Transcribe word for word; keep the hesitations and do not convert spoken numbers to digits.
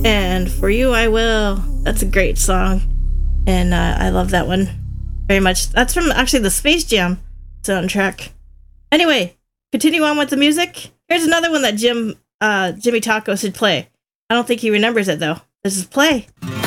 and For You I Will. That's a great song, and uh, I love that one very much. That's from actually the Space Jam soundtrack. Anyway, continue on with the music. Here's another one that Jim uh, Jimmy Taco should play. I don't think he remembers it though. This is Play.